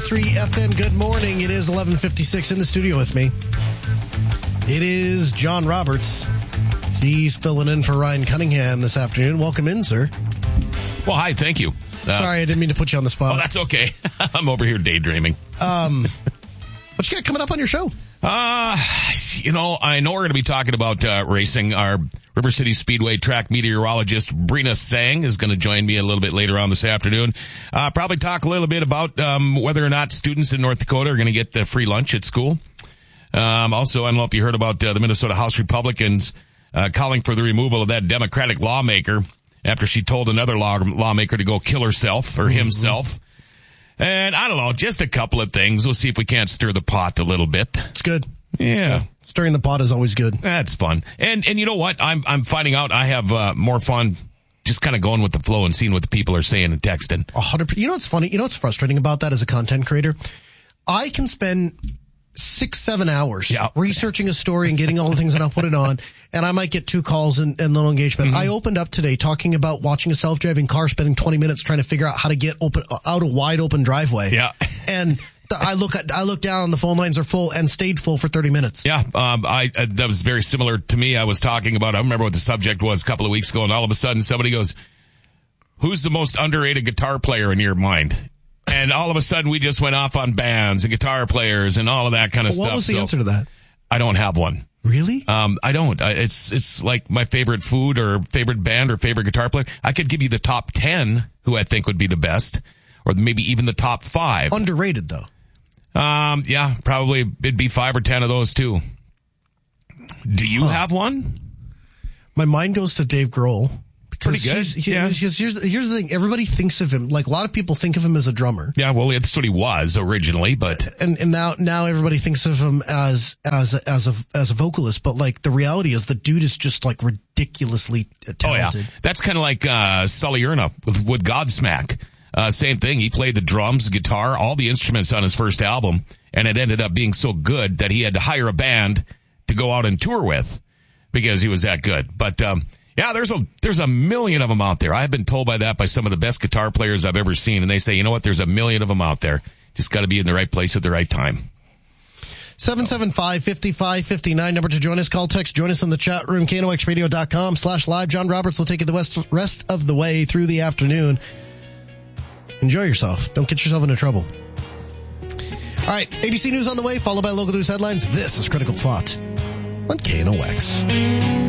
103 FM. Good morning. It is 11:56 in the studio with me. It is John Roberts. He's filling in for Ryan Cunningham this afternoon. Welcome in, sir. Well, hi. Thank you. Sorry, I didn't mean to put you on the spot. Oh, that's okay. I'm over here daydreaming. What you got coming up on your show? I know we're going to be talking about racing. Our River City Speedway track meteorologist, Brina Sang, is going to join me a little bit later on this afternoon. Probably talk a little bit about whether or not students in North Dakota are going to get the free lunch at school. Also, I don't know if you heard about the Minnesota House Republicans calling for the removal of that Democratic lawmaker after she told another lawmaker to go kill herself or himself. And I don't know, just a couple of things. We'll see if we can't stir the pot a little bit. It's good. Yeah. Stirring the pot is always good. That's fun. And you know what? I'm finding out I have more fun just kind of going with the flow and seeing what the people are saying and texting. 100%. You know what's funny? You know what's frustrating about that as a content creator? I can spend 6-7 hours researching a story and getting all the things, and I'll put it on, and I might get 2 calls and little engagement. I opened up today talking about watching a self-driving car, spending 20 minutes trying to figure out how to get out a wide open driveway. Yeah. And I look down, the phone lines are full and stayed full for 30 minutes. Yeah. That was very similar to me. I was talking about, I don't remember what the subject was a couple of weeks ago, and all of a sudden somebody goes, "Who's the most underrated guitar player in your mind?" And all of a sudden we just went off on bands and guitar players and all of that kind of stuff. What was the answer to that? I don't have one. Really? I don't. It's like my favorite food or favorite band or favorite guitar player. I could give you the top 10 who I think would be the best, or maybe even the top 5. Underrated though. Yeah, probably it'd be 5 or 10 of those too. Do you have one? My mind goes to Dave Grohl. Pretty good. Here's the thing. Everybody thinks of him, like a lot of people think of him as a drummer. Yeah, well, that's what he was originally, but and now everybody thinks of him as a vocalist. But like the reality is, the dude is just like ridiculously talented. Oh yeah, that's kind of like Sully Erna with Godsmack. Same thing. He played the drums, guitar, all the instruments on his first album, and it ended up being so good that he had to hire a band to go out and tour with because he was that good. But yeah, there's a million of them out there. I've been told by some of the best guitar players I've ever seen, and they say, you know what, there's a million of them out there. Just got to be in the right place at the right time. 775-5559, number to join us. Call, text, join us in the chat room, knoxradio.com/live. John Roberts will take you the rest of the way through the afternoon. Enjoy yourself. Don't get yourself into trouble. All right, ABC News on the way, followed by local news headlines. This is Critical Thought on KNOX.